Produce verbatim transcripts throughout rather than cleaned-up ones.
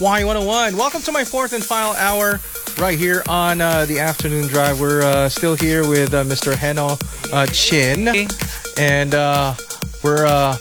Y one oh one. Welcome to my fourth and final hour right here on uh, the afternoon drive. We're uh, still here with uh, Mister Heno uh, Chin. And uh, we're uh,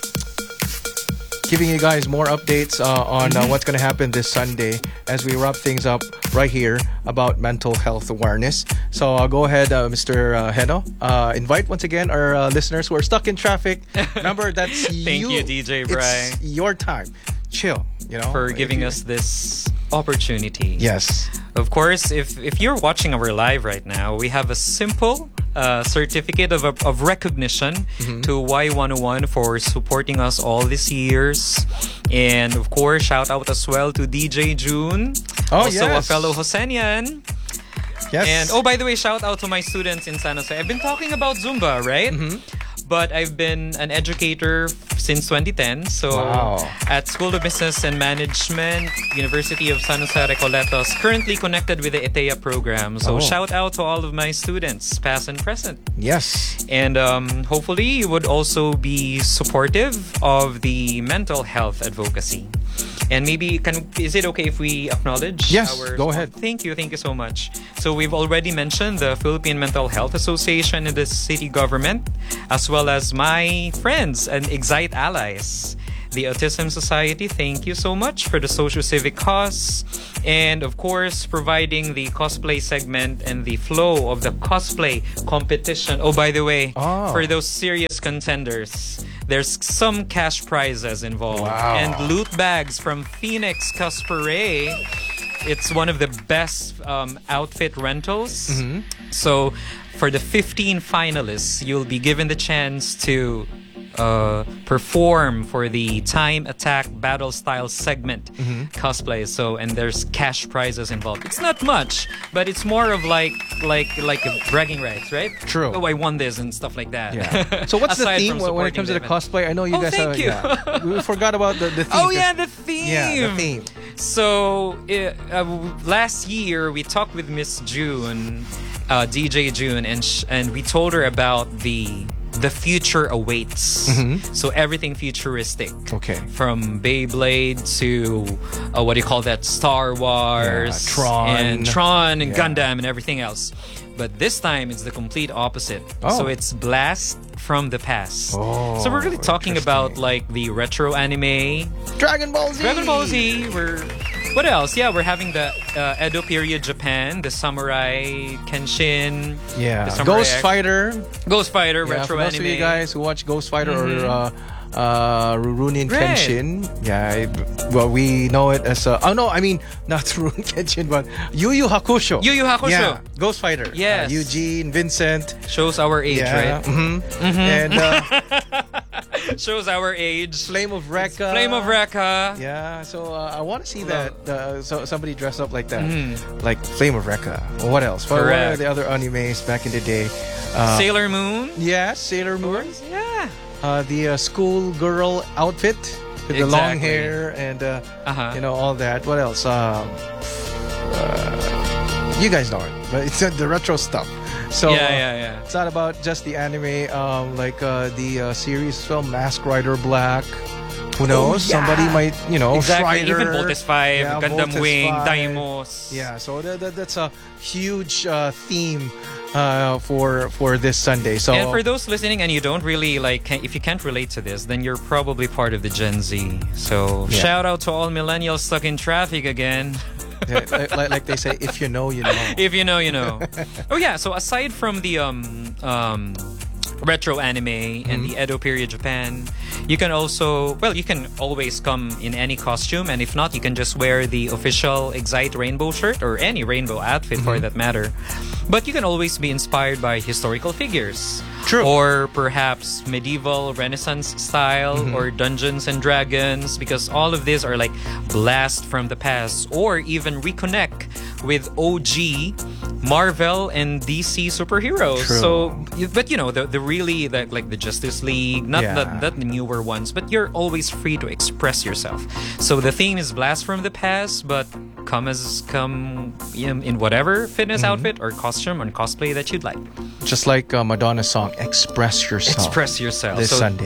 giving you guys more updates uh, on uh, what's going to happen this Sunday as we wrap things up right here about mental health awareness. So uh, go ahead, uh, Mister Uh, Heno. Uh, invite once again our uh, listeners who are stuck in traffic. Remember, that's Thank you. you, D J Bri. It's your time. Chill, you know. For giving us this opportunity. Yes. Of course, if if you're watching our live right now, we have a simple uh, certificate of, of recognition mm-hmm. to Y one oh one for supporting us all these years. And of course, shout out as well to D J June, oh, also yes. a fellow Hosenian. Yes. And oh, by the way, shout out to my students in San Jose. I've been talking about Zumba, right? Mm-hmm. But I've been an educator since twenty ten. So wow. at School of Business and Management, University of San Jose Recoletos, currently connected with the ETEA program. So oh. shout out to all of my students, past and present. Yes. And um, hopefully you would also be supportive of the mental health advocacy. And maybe, can is it okay if we acknowledge? Yes, our go ahead. Thank you, thank you so much. So we've already mentioned the Philippine Mental Health Association and the city government, as well as my friends and Excite allies. The Autism Society, thank you so much for the socio-civic cause. And of course, providing the cosplay segment and the flow of the cosplay competition. Oh, by the way, oh. for those serious contenders, there's some cash prizes involved. Wow. And loot bags from Phoenix Cosplay. It's one of the best um, outfit rentals. Mm-hmm. So for the fifteen finalists, you'll be given the chance to uh, perform for the Time Attack Battle Style segment mm-hmm. cosplay. So, and there's cash prizes involved. It's not much, but it's more of like like like a bragging rights, right? True. Oh, I won this and stuff like that. Yeah. So what's the Aside theme from when it comes to the event. cosplay? I know you Oh, guys thank are, you. Yeah. We forgot about the, the theme. Oh yeah, the theme. Yeah, the theme. So uh, uh, last year we talked with Miss June, uh, D J June, and sh- and we told her about the the future awaits. Mm-hmm. So everything futuristic. Okay. From Beyblade to uh, what do you call that? Star Wars, yeah, Tron, and Tron and yeah. Gundam and everything else. But this time it's the complete opposite. Oh. So it's blast from the past. Oh, so we're really talking about like the retro anime, Dragon Ball Z. Dragon Ball Z. We're what else? Yeah, we're having the uh, Edo period Japan, the Samurai Kenshin. Yeah, the Samurai Ghost X- Fighter. Ghost Fighter Yeah, retro for most anime. of you guys who watch Ghost Fighter Mhm. or uh, uh, Rurouni Right. Kenshin, yeah, it- well we know it as uh, oh no, I mean not Rurouni Kenshin, but Yu Yu Hakusho. Yu Yu Hakusho. Yeah, Ghost Fighter. Yes. uh, Eugene, Vincent. Shows our age, Yeah, right? mm-hmm. Mhm. And uh, Shows our age. Flame of Rekka. Flame of Rekka. Yeah, so uh, I want to see that. Uh, so somebody dressed up like that, Mhm. like Flame of Rekka. What else? What, what are Correct. the other animes back in the day? Uh, Sailor Moon. Yeah, Sailor Moon. Yeah. Uh, the uh, schoolgirl outfit with the long Exactly. hair and uh, Uh-huh. you know all that. What else? Um, uh, you guys know it, but it's uh, the retro stuff. So yeah, uh, yeah, yeah. it's not about just the anime. Um, like uh, the uh, series film Mask Rider Black. Who knows? yeah. Somebody might, you know, Exactly. Strider. Even Voltes five, Yeah, Gundam Voltes Wing, five. Daimos. Yeah, so that, that, that's a huge uh, theme uh, for for this Sunday. So And for those listening and you don't really like, can, if you can't relate to this, then you're probably part of the Gen Z. So Yeah. shout out to all millennials stuck in traffic again. yeah, like, like- like they say, if you know, you know. If you know, you know. Oh yeah, so aside from the um um retro anime and the Edo period Japan, you can also, well, you can always come in any costume, and if not, you can just wear the official Excite rainbow shirt or any rainbow outfit for that matter. But you can always be inspired by historical figures. True. Or perhaps medieval Renaissance style or Dungeons and Dragons, because all of these are like blast from the past, or even reconnect with O G Marvel and D C superheroes. True. So, but you know, the, the really the, like the Justice League, not Yeah. the, not the newer ones, but you're always free to express yourself. So the theme is blast from the past, but come as come in, in whatever fitness outfit or costume or cosplay that you'd like. Just like uh, Madonna's song, Express Yourself. Express yourself. This So Sunday.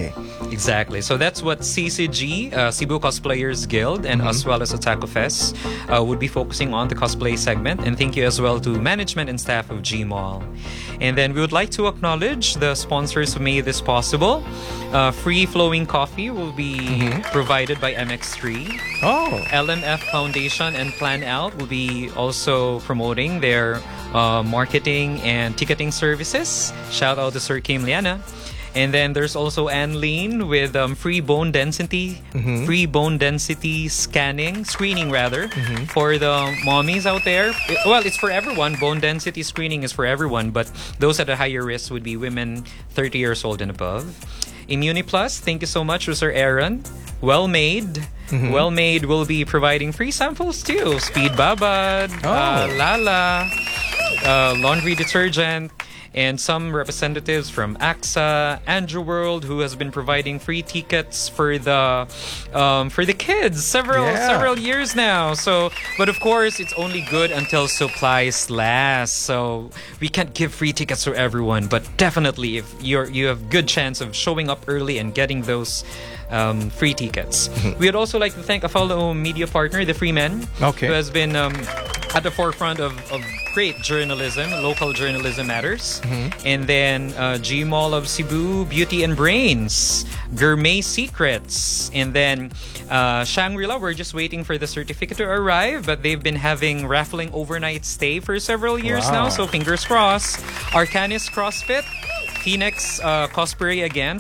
Exactly. So that's what C C G, uh, Cebu Cosplayers Guild, and as well as Otaku Fest uh, would be focusing on the cosplay segment. And thank you as well to management and staff of G Mall. And then we would like to acknowledge the sponsors who made this possible. Uh, free flowing coffee will be Mm-hmm. provided by M X three. Oh. L M F Foundation and Plan Out will be also promoting their uh, marketing and ticketing services. Shout out to Sir Kim Liana. And then there's also Ann Lean with um, free bone density, Mm-hmm. free bone density scanning, screening rather, for the mommies out there. It- well, it's for everyone. Bone density screening is for everyone, but those at a higher risk would be women thirty years old and above. ImmuniPlus, thank you so much, Sir Aaron. Well Made. Mm-hmm. Well Made will be providing free samples too. Speed Babad, Oh. uh, Lala, uh, laundry detergent, and some representatives from A X A, Andrew World, who has been providing free tickets for the um, for the kids several Yeah. several years now. So, but of course, it's only good until supplies last. So we can't give free tickets to everyone, but definitely if you're you have good chance of showing up early and getting those um, free tickets. We would also like to thank a fellow media partner, the Freemen, Okay. who has been um, at the forefront of, of great journalism, local journalism matters. And then uh, G Mall of Cebu, Beauty and Brains, Gourmet Secrets. And then uh, Shangri-La, we're just waiting for the certificate to arrive, but they've been having raffling overnight stay for several years Wow. now, so fingers crossed. Arcanis CrossFit, Phoenix uh, Cosplay again,